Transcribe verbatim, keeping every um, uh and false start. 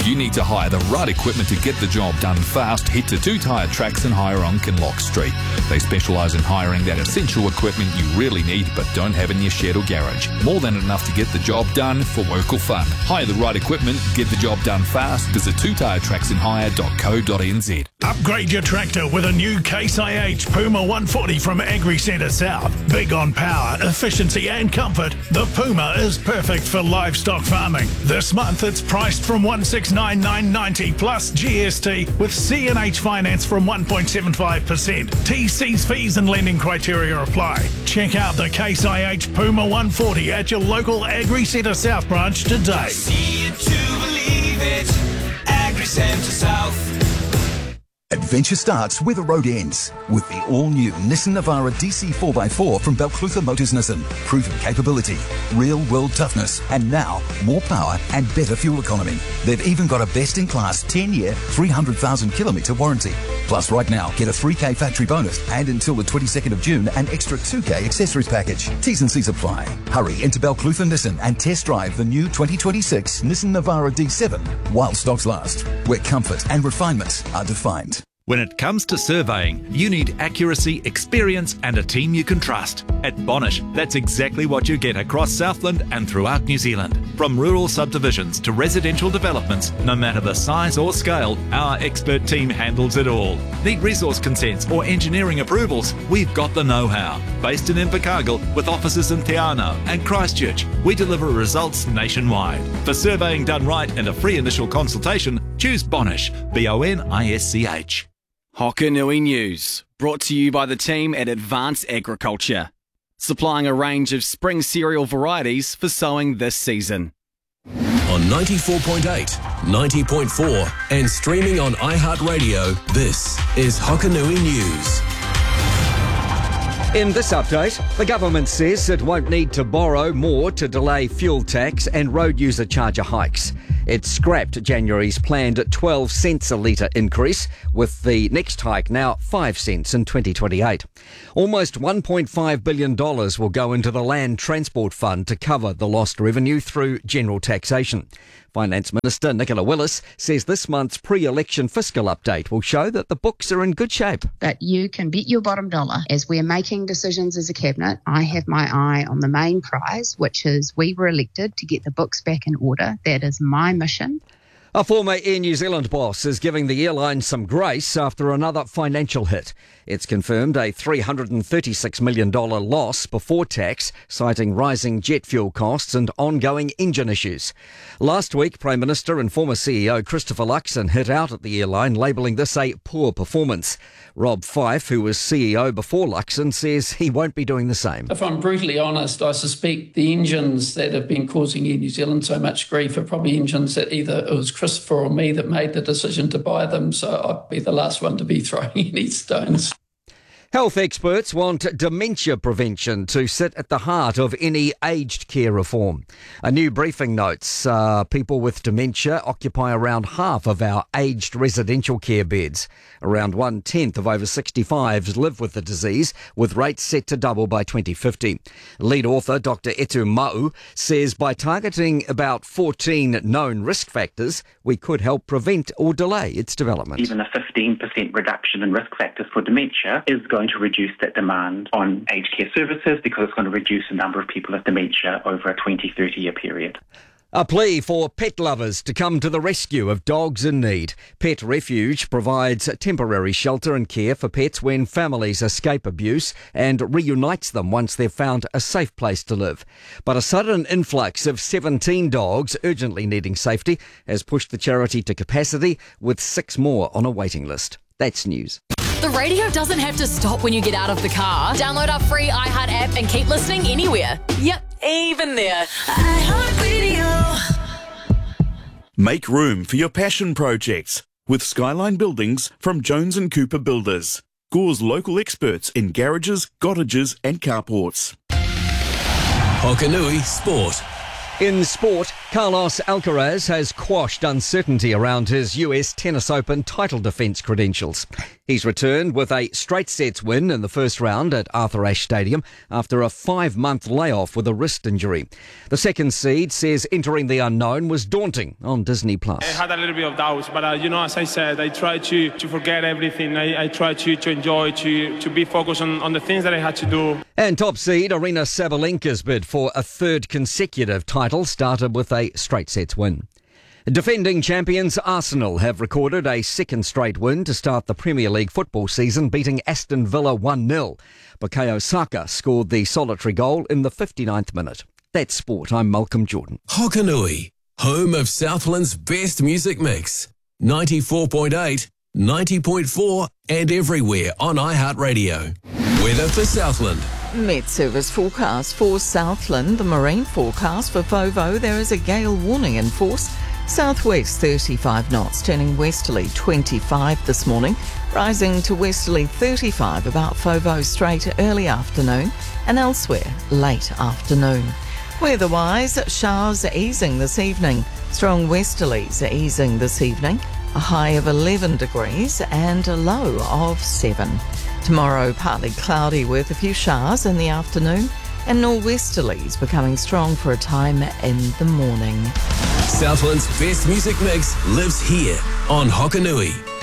If you need to hire the right equipment to get the job done fast, head to Two Tyre Tracks and Hire on Kinloch Street. They specialise in hiring that essential equipment you really need but don't have in your shed or garage. More than enough to get the job done for work or fun. Hire the right equipment, get the job done fast. Visit two tyre tracks and hire dot co dot n z. Upgrade your tractor with a new Case I H Puma one forty from Agri Centre South. Big on power, efficiency and comfort, the Puma is perfect for livestock farming. This month it's priced from one six nine nine ninety plus G S T with C and H finance from one point seven five percent. T Cs, fees and lending criteria apply. Check out the Case I H Puma one forty at your local Agri Centre South branch today. See it to believe it. Agri Centre South. Adventure starts where the road ends with the all-new Nissan Navara D C four by four from Belclutha Motors Nissan. Proven capability, real-world toughness, and now more power and better fuel economy. They've even got a best-in-class ten-year, three hundred thousand kilometre warranty. Plus, right now, get a three K factory bonus and until the twenty-second of June, an extra two K accessories package. T's and C's apply. Hurry into Belclutha Nissan and test drive the new twenty twenty-six Nissan Navara D seven while stocks last, where comfort and refinement are defined. When it comes to surveying, you need accuracy, experience and a team you can trust. At Bonish, that's exactly what you get across Southland and throughout New Zealand. From rural subdivisions to residential developments, no matter the size or scale, our expert team handles it all. Need resource consents or engineering approvals? We've got the know-how. Based in Invercargill with offices in Te Anau and Christchurch, we deliver results nationwide. For surveying done right and a free initial consultation, choose Bonish, B O N I S C H. Hokanui News, brought to you by the team at Advanced Agriculture, supplying a range of spring cereal varieties for sowing this season. On ninety-four point eight, ninety point four and streaming on iHeartRadio, this is Hokanui News. In this update, the government says it won't need to borrow more to delay fuel tax and road user charger hikes. It scrapped January's planned twelve cents a litre increase, with the next hike now five cents in twenty twenty-eight. Almost one point five billion dollars will go into the Land Transport Fund to cover the lost revenue through general taxation. Finance Minister Nicola Willis says this month's pre-election fiscal update will show that the books are in good shape. But you can bet your bottom dollar. As we're making decisions as a cabinet, I have my eye on the main prize, which is we were elected to get the books back in order. That is my mission. A former Air New Zealand boss is giving the airline some grace after another financial hit. It's confirmed a three hundred thirty-six million dollars loss before tax, citing rising jet fuel costs and ongoing engine issues. Last week, Prime Minister and former C E O Christopher Luxon hit out at the airline, labelling this a poor performance. Rob Fife, who was C E O before Luxon, says he won't be doing the same. If I'm brutally honest, I suspect the engines that have been causing Air New Zealand so much grief are probably engines that either it was Christopher or me that made the decision to buy them, so I'd be the last one to be throwing any stones. Health experts want dementia prevention to sit at the heart of any aged care reform. A new briefing notes uh, people with dementia occupy around half of our aged residential care beds. Around one-tenth of over sixty-fives live with the disease, with rates set to double by twenty fifty. Lead author Doctor Etu Mau says by targeting about fourteen known risk factors, we could help prevent or delay its development. Even a fifteen percent reduction in risk factors for dementia is going to reduce that demand on aged care services because it's going to reduce the number of people with dementia over a twenty, thirty year period. A plea for pet lovers to come to the rescue of dogs in need. Pet Refuge provides temporary shelter and care for pets when families escape abuse and reunites them once they've found a safe place to live. But a sudden influx of seventeen dogs urgently needing safety has pushed the charity to capacity, with six more on a waiting list. That's news. The radio doesn't have to stop when you get out of the car. Download our free iHeart app and keep listening anywhere. Yep, even there. iHeartRadio. Make room for your passion projects with Skyline Buildings from Jones and Cooper Builders. Gore's local experts in garages, cottages and carports. Hokanui Sport. In sport, Carlos Alcaraz has quashed uncertainty around his U S Tennis Open title defence credentials. He's returned with a straight sets win in the first round at Arthur Ashe Stadium after a five-month layoff with a wrist injury. The second seed says entering the unknown was daunting on Disney Plus. I had a little bit of doubts, but uh, you know, as I said, I tried to, to forget everything. I, I tried to, to enjoy, to, to be focused on, on the things that I had to do. And top seed Aryna Sabalenka's bid for a third consecutive title started with a straight sets win. Defending champions Arsenal have recorded a second straight win to start the Premier League football season, beating Aston Villa one nil. Bukayo Saka scored the solitary goal in the fifty-ninth minute. That's sport. I'm Malcolm Jordan. Hokanui, home of Southland's best music mix. ninety-four point eight, ninety point four and everywhere on iHeartRadio. Weather for Southland. Met Service forecast for Southland. The marine forecast for Fovo, there is a gale warning in force. Southwest thirty-five knots, turning westerly twenty-five this morning, rising to westerly thirty-five about Fovo Strait early afternoon and elsewhere late afternoon. Weather-wise, showers are easing this evening. Strong westerlies are easing this evening. A high of eleven degrees and a low of seven. Tomorrow, partly cloudy with a few showers in the afternoon and nor'westerlies becoming strong for a time in the morning. Southland's best music mix lives here on Hokanui.